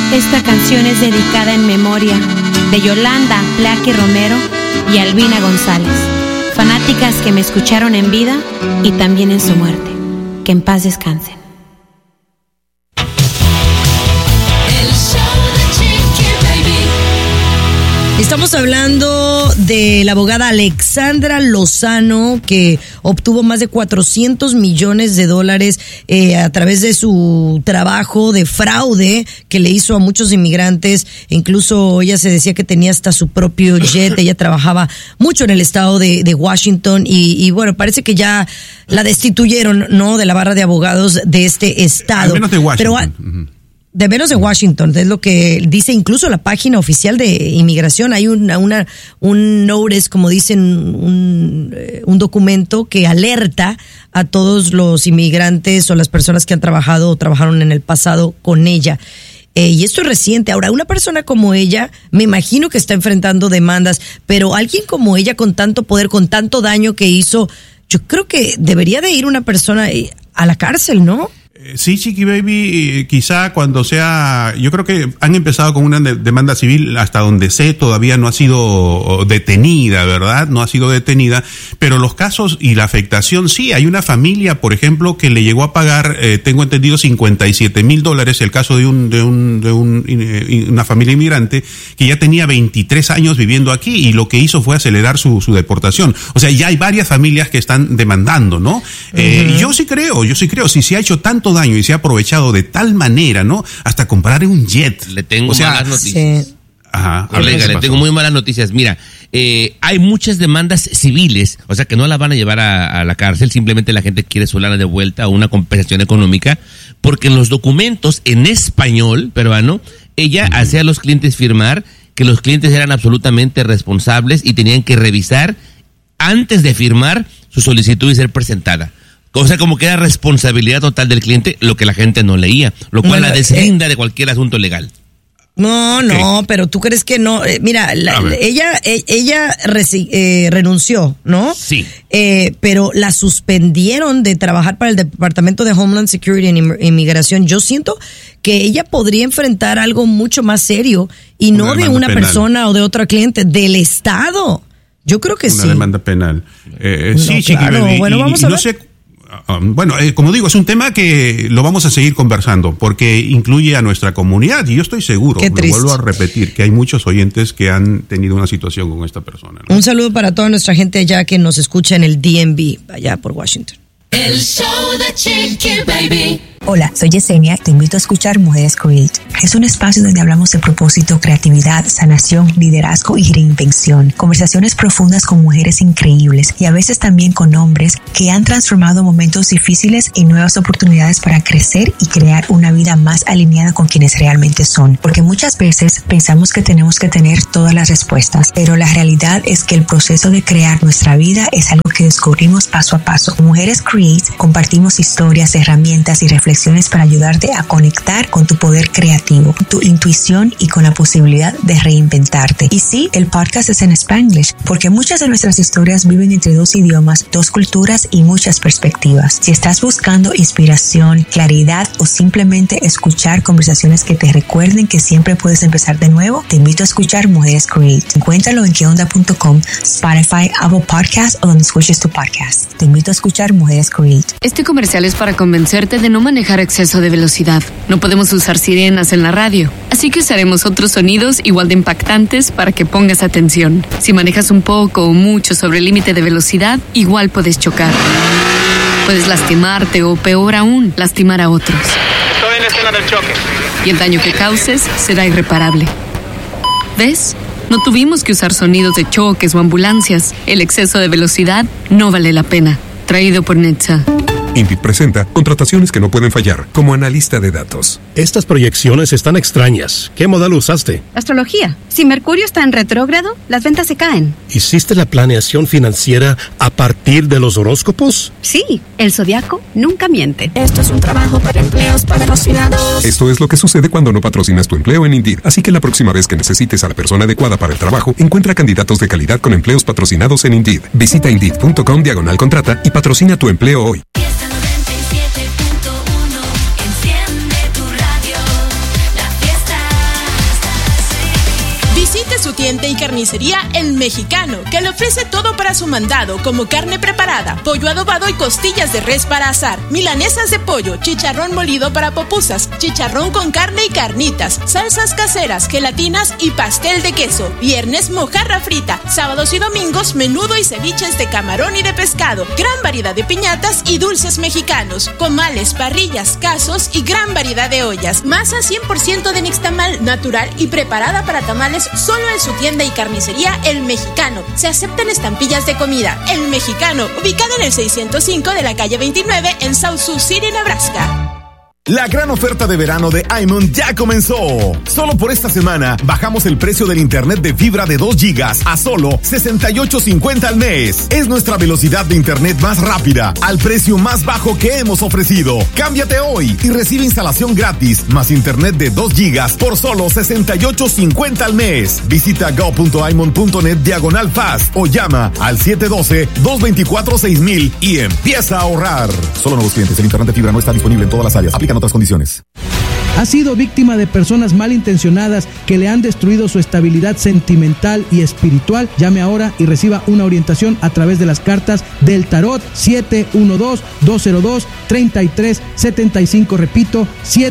Esta canción es dedicada en memoria de Yolanda Plaqui Romero y Albina González, fanáticas que me escucharon en vida y también en su muerte. Que en paz descansen. Estamos hablando de la abogada Alexandra Lozano, que obtuvo más de $400 millones a través de su trabajo de fraude que le hizo a muchos inmigrantes. Incluso ella se decía que tenía hasta su propio jet. Ella trabajaba mucho en el estado de Washington y bueno, parece que ya la destituyeron, ¿no?, de la barra de abogados de este estado. Al menos de Washington. De menos de Washington, es lo que dice incluso la página oficial de inmigración. Hay un notice, como dicen, un documento que alerta a todos los inmigrantes o las personas que han trabajado o trabajaron en el pasado con ella. Y esto es reciente. Ahora, una persona como ella, me imagino que está enfrentando demandas, pero alguien como ella con tanto poder, con tanto daño que hizo, yo creo que debería de ir una persona a la cárcel, ¿no? Sí, Chiqui Baby, quizá cuando sea, yo creo que han empezado con una demanda civil, hasta donde sé todavía no ha sido detenida, ¿verdad? No ha sido detenida, pero los casos y la afectación sí. Hay una familia, por ejemplo, que le llegó a pagar, tengo entendido, $57,000, el caso de una familia inmigrante que ya tenía 23 años viviendo aquí y lo que hizo fue acelerar su deportación. O sea, ya hay varias familias que están demandando, ¿no? Y yo sí creo, si se ha hecho tanto daño y se ha aprovechado de tal manera, ¿no? Hasta comprar un jet. Le tengo malas noticias. Sí. Ajá. Colega, le tengo muy malas noticias. Mira, hay muchas demandas civiles, o sea que no la van a llevar a la cárcel, simplemente la gente quiere su lana de vuelta o una compensación económica, porque en los documentos en español peruano, ella hacía a los clientes firmar que los clientes eran absolutamente responsables y tenían que revisar antes de firmar su solicitud y ser presentada. O sea, como que era responsabilidad total del cliente, lo que la gente no leía, lo cual la deslinda de cualquier asunto legal. No, pero tú crees que no. Mira, ella renunció, ¿no? Sí. Pero la suspendieron de trabajar para el Departamento de Homeland Security e Inmigración. Yo siento que ella podría enfrentar algo mucho más serio y no de una persona o de otra cliente, del Estado. Yo creo que sí. Una demanda penal. Sí, claro. Bueno, vamos a ver. No sé. Bueno, como digo, es un tema que lo vamos a seguir conversando porque incluye a nuestra comunidad y yo estoy seguro, lo vuelvo a repetir, que hay muchos oyentes que han tenido una situación con esta persona, ¿no? Un saludo para toda nuestra gente allá que nos escucha en el DMV, allá por Washington. El show de Chiqui Baby. Hola, soy Yesenia, te invito a escuchar Mujeres Create. Es un espacio donde hablamos de propósito, creatividad, sanación, liderazgo y reinvención. Conversaciones profundas con mujeres increíbles y a veces también con hombres que han transformado momentos difíciles en nuevas oportunidades para crecer y crear una vida más alineada con quienes realmente son. Porque muchas veces pensamos que tenemos que tener todas las respuestas, pero la realidad es que el proceso de crear nuestra vida es algo que descubrimos paso a paso. Con Mujeres Create compartimos historias, herramientas y reflexiones para ayudarte a conectar con tu poder creativo, tu intuición y con la posibilidad de reinventarte. Y sí, el podcast es en Spanglish, porque muchas de nuestras historias viven entre dos idiomas, dos culturas y muchas perspectivas. Si estás buscando inspiración, claridad o simplemente escuchar conversaciones que te recuerden que siempre puedes empezar de nuevo, te invito a escuchar Mujeres Create. Encuéntralo en queonda.com, Spotify, Apple Podcasts o donde escuches tu podcast. Te invito a escuchar Mujeres Create. Este comercial es para convencerte de no manejar exceso de velocidad. No podemos usar sirenas en la radio, así que usaremos otros sonidos igual de impactantes para que pongas atención. Si manejas un poco o mucho sobre el límite de velocidad, igual puedes chocar. Puedes lastimarte o, peor aún, lastimar a otros. Estoy en la escena del choque. Y el daño que causes será irreparable. ¿Ves? No tuvimos que usar sonidos de choques o ambulancias. El exceso de velocidad no vale la pena. Traído por NHTSA. Indeed presenta contrataciones que no pueden fallar, como analista de datos. Estas proyecciones están extrañas. ¿Qué modelo usaste? Astrología. Si Mercurio está en retrógrado, las ventas se caen. ¿Hiciste la planeación financiera a partir de los horóscopos? Sí, el zodiaco nunca miente. Esto es un trabajo para empleos patrocinados. Esto es lo que sucede cuando no patrocinas tu empleo en Indeed. Así que la próxima vez que necesites a la persona adecuada para el trabajo, encuentra candidatos de calidad con empleos patrocinados en Indeed. Visita Indeed.com/contrata y patrocina tu empleo hoy. Enciende tu radio, la fiesta. de su tienda y carnicería El Mexicano, que le ofrece todo para su mandado, como carne preparada, pollo adobado y costillas de res para asar, milanesas de pollo, chicharrón molido para pupusas, chicharrón con carne y carnitas, salsas caseras, gelatinas y pastel de queso. Viernes, mojarra frita. Sábados y domingos, menudo y ceviches de camarón y de pescado. Gran variedad de piñatas y dulces mexicanos, comales, parrillas, casos y gran variedad de ollas. Masa 100% de nixtamal, natural y preparada para tamales, solo en su tienda y carnicería El Mexicano. Se aceptan estampillas de comida. El Mexicano, ubicado en el 605 de la calle 29 en South Sioux City, Nebraska. La gran oferta de verano de iMont ya comenzó. Solo por esta semana bajamos el precio del internet de fibra de 2 gigas a solo $68.50 al mes. Es nuestra velocidad de internet más rápida al precio más bajo que hemos ofrecido. Cámbiate hoy y recibe instalación gratis más internet de 2 gigas por solo $68.50 al mes. Visita go.imont.net/fast o llama al 712-224-6000 y empieza a ahorrar. Solo nuevos clientes. El internet de fibra no está disponible en todas las áreas. Aplican otras condiciones. ¿Ha sido víctima de personas malintencionadas que le han destruido su estabilidad sentimental y espiritual? Llame ahora y reciba una orientación a través de las cartas del tarot. 712-202-3375. Repito,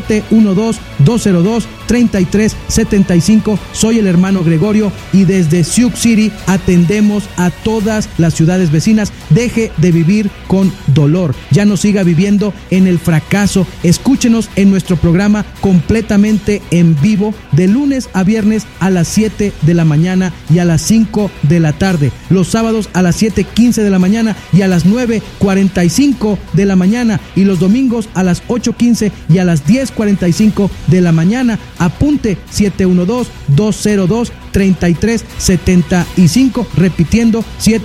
712-202-3375. Soy el hermano Gregorio y desde Sioux City atendemos a todas las ciudades vecinas. Deje de vivir con dolor. Ya no siga viviendo en el fracaso. Escúchenos en nuestro programa completamente en vivo de lunes a viernes a las 7 de la mañana y a las 5 de la tarde. Los sábados a las 7:15 de la mañana y a las 9:45 de la mañana. Y los domingos a las 8:15 y a las 10:45 de la mañana. Apunte 712-202-3375. Repitiendo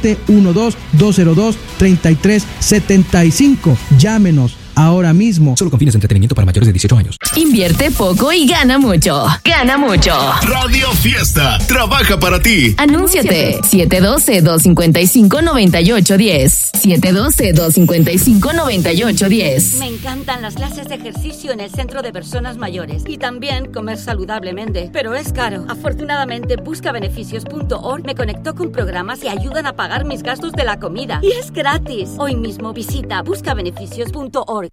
712-202-3375. Llámenos ahora mismo. Solo con fines de entretenimiento para mayores de 18 años. Invierte poco y gana mucho. Gana mucho. Radio Fiesta trabaja para ti. Anúnciate. 712-255-9810. 712-255-9810. Me encantan las clases de ejercicio en el Centro de Personas Mayores y también comer saludablemente, pero es caro. Afortunadamente, buscabeneficios.org me conectó con programas que ayudan a pagar mis gastos de la comida y es gratis. Hoy mismo visita buscabeneficios.org.